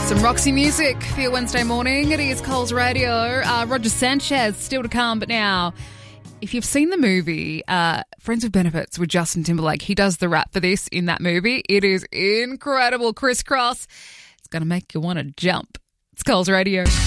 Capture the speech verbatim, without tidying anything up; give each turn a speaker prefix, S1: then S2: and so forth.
S1: Some Roxy music for your Wednesday morning. It is Coles Radio. Uh, Roger Sanchez still to come, but now, if you've seen the movie uh, Friends with Benefits with Justin Timberlake, he does the rap for this in that movie. It is incredible. Crisscross. It's going to make you want to jump. It's Coles Radio.